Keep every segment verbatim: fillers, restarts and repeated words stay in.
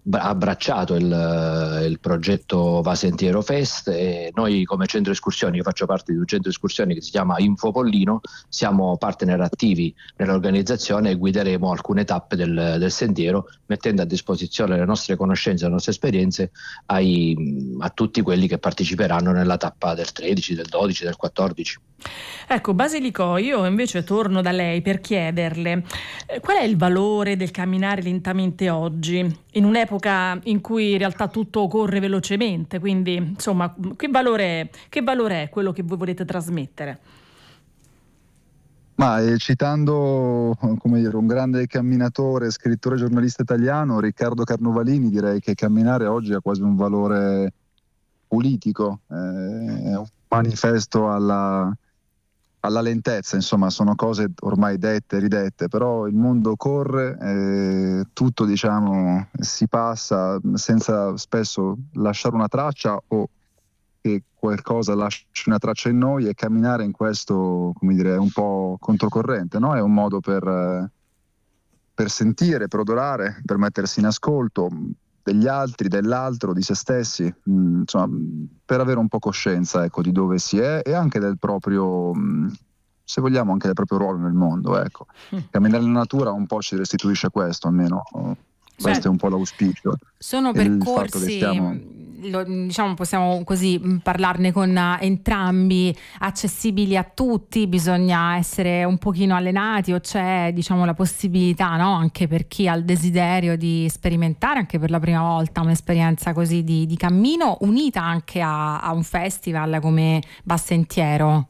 abbracciato il, il progetto Va Sentiero Fest, e noi come centro escursioni, io faccio parte di un centro escursioni che si chiama Infopollino, siamo partner attivi nell'organizzazione e guideremo alcune tappe del, del sentiero, mettendo a disposizione le nostre conoscenze, le nostre esperienze ai, a tutti quelli che parteciperanno nella tappa del tredici, del dodici, del quattordici. Ecco, Basilicò, io invece torno da lei per chiederle eh, qual è il valore del camminare lentamente oggi, in un'epoca in cui in realtà tutto corre velocemente, quindi insomma che valore, che valore è quello che voi volete trasmettere? Ma eh, citando, come dire, un grande camminatore, scrittore e giornalista italiano, Riccardo Carnovalini, direi che camminare oggi ha quasi un valore politico, eh, è un manifesto alla, alla lentezza, insomma sono cose ormai dette, ridette, però il mondo corre, eh, tutto diciamo si passa senza spesso lasciare una traccia o che qualcosa lasci una traccia in noi, e camminare in questo, come dire, è un po' controcorrente, no? È un modo per, per sentire, per odorare, per mettersi in ascolto degli altri, dell'altro, di se stessi, mh, insomma, per avere un po' coscienza, ecco, di dove si è e anche del proprio, mh, se vogliamo, anche del proprio ruolo nel mondo, ecco. Mm. Camminare nella natura un po' ci restituisce questo, almeno. Questo certo. È un po' l'auspicio. Sono percorsi, stiamo... lo, diciamo, possiamo così parlarne con entrambi, accessibili a tutti, bisogna essere un pochino allenati o c'è, diciamo, la possibilità, no? Anche per chi ha il desiderio di sperimentare anche per la prima volta un'esperienza così di, di cammino, unita anche a, a un festival come Va Sentiero?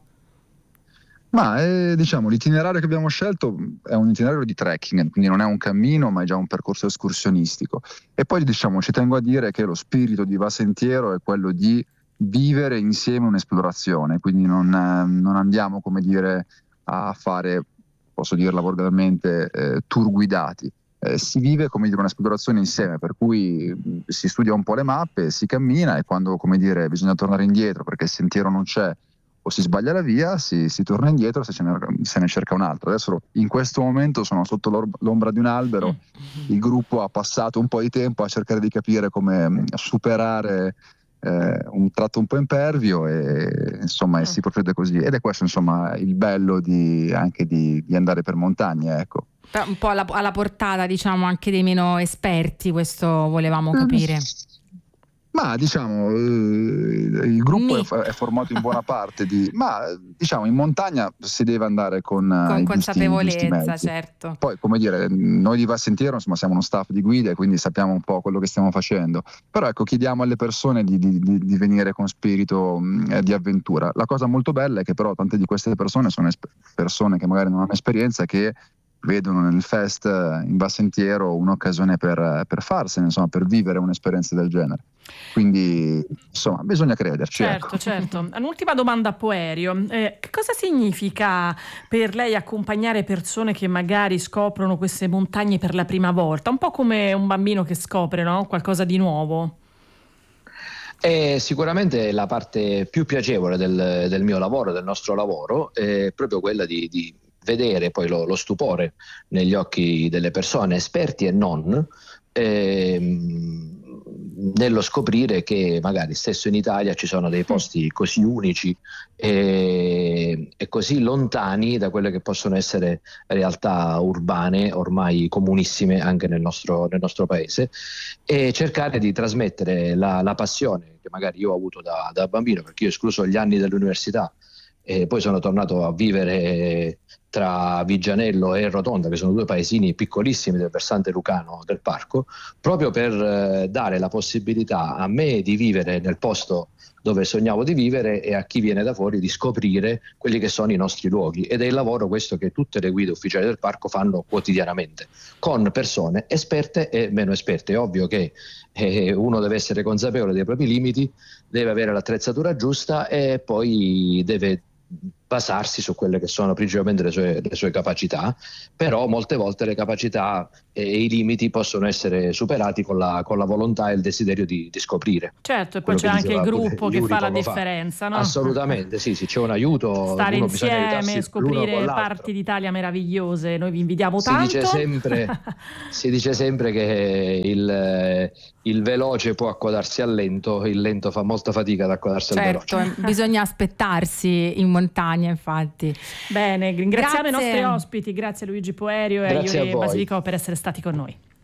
Ma eh, diciamo l'itinerario che abbiamo scelto è un itinerario di trekking, quindi non è un cammino ma è già un percorso escursionistico, e poi diciamo ci tengo a dire che lo spirito di Va Sentiero è quello di vivere insieme un'esplorazione, quindi non, eh, non andiamo, come dire, a fare, posso dirla volgarmente, eh, tour guidati, eh, si vive, come dire, un'esplorazione insieme, per cui si studia un po' le mappe, si cammina, e quando, come dire, bisogna tornare indietro perché il sentiero non c'è o si sbaglia la via, si, si torna indietro se, ce ne, se ne cerca un altro. Adesso in questo momento sono sotto l'ombra di un albero, il gruppo ha passato un po' di tempo a cercare di capire come superare eh, un tratto un po' impervio, e insomma e si procede così, ed è questo insomma il bello di, anche di, di andare per montagne, ecco. Un po' alla, alla portata, diciamo, anche dei meno esperti, questo volevamo capire. Ma diciamo eh, il gruppo è, è formato in buona parte di, ma diciamo in montagna si deve andare con, con i consapevolezza, giusti, giusti certo. Poi, come dire, noi di Va Sentiero insomma siamo uno staff di guide, quindi sappiamo un po' quello che stiamo facendo, però ecco, chiediamo alle persone di, di, di, di venire con spirito mh, di avventura. La cosa molto bella è che però tante di queste persone sono esp- persone che magari non hanno esperienza, che vedono nel fest in Va Sentiero un'occasione per, per farsene, insomma, per vivere un'esperienza del genere. Quindi, insomma, bisogna crederci. Certo, ecco. certo. Un'ultima domanda a Poerio. Eh, che cosa significa per lei accompagnare persone che magari scoprono queste montagne per la prima volta? Un po' come un bambino che scopre, no? Qualcosa di nuovo. È sicuramente la parte più piacevole del, del mio lavoro, del nostro lavoro, è proprio quella di, di vedere poi lo, lo stupore negli occhi delle persone, esperti e non, ehm, nello scoprire che magari stesso in Italia ci sono dei posti così unici e, e così lontani da quelle che possono essere realtà urbane ormai comunissime anche nel nostro, nel nostro paese, e cercare di trasmettere la, la passione che magari io ho avuto da, da bambino, perché io ho escluso gli anni dell'università e poi sono tornato a vivere tra Viggianello e Rotonda, che sono due paesini piccolissimi del versante lucano del parco, proprio per eh, dare la possibilità a me di vivere nel posto dove sognavo di vivere e a chi viene da fuori di scoprire quelli che sono i nostri luoghi. Ed è il lavoro questo che tutte le guide ufficiali del parco fanno quotidianamente, con persone esperte e meno esperte. È ovvio che eh, uno deve essere consapevole dei propri limiti, deve avere l'attrezzatura giusta e poi deve basarsi su quelle che sono principalmente le sue, le sue capacità, però molte volte le capacità e i limiti possono essere superati con la, con la volontà e il desiderio di, di scoprire. Certo, e poi c'è anche il gruppo che fa la differenza, fa. no? Assolutamente, sì, sì, c'è un aiuto. Stare insieme, scoprire parti d'Italia meravigliose, noi vi invitiamo si tanto. Dice sempre, si dice sempre che il, il veloce può accodarsi al lento, il lento fa molta fatica ad accodarsi certo, al veloce. Bisogna aspettarsi in montagna, infatti. Bene, ringraziamo Grazie. i nostri ospiti, grazie a Luigi Poerio e Grazie a Iuri a voi. Basilicò per essere stati con noi.